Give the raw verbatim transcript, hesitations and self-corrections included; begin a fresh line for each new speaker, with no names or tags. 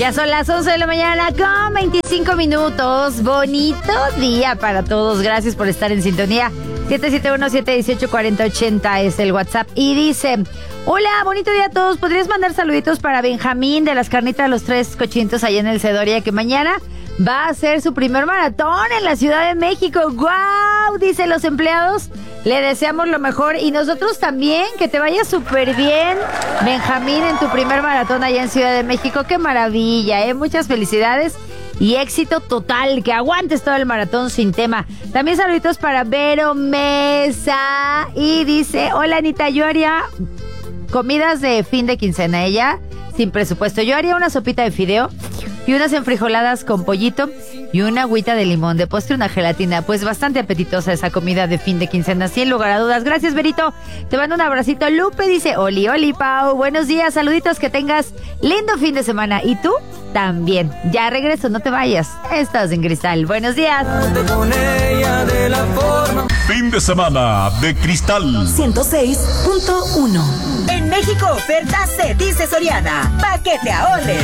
Ya son las once de la mañana con veinticinco minutos. Bonito día para todos. Gracias por estar en sintonía. siete siete uno, siete uno ocho, cuatro cero ocho cero es el WhatsApp. Y dice: hola, bonito día a todos. ¿Podrías mandar saluditos para Benjamín de las carnitas Los Tres Cochinitos allá en el Cedoria, que mañana va a hacer su primer maratón en la Ciudad de México? ¡Guau! Dice: los empleados le deseamos lo mejor y nosotros también, que te vaya súper bien, Benjamín, en tu primer maratón allá en Ciudad de México. ¡Qué maravilla, eh! Muchas felicidades y éxito total, que aguantes todo el maratón sin tema. También saluditos para Vero Mesa y dice: hola, Anita, yo haría comidas de fin de quincena, ella sin presupuesto. Yo haría una sopita de fideo y unas enfrijoladas con pollito y una agüita de limón, de postre una gelatina. Pues bastante apetitosa esa comida de fin de quincena, sin lugar a dudas. Gracias, Berito. Te mando un abracito. Lupe dice: oli, oli, Pau. Buenos días, saluditos, que tengas lindo fin de semana. Y tú también. Ya regreso, no te vayas. Estás en Cristal. Buenos días.
Fin de semana de Cristal
ciento seis punto uno.
En México, oferta se dice Soriana. Pa' que te ahorres.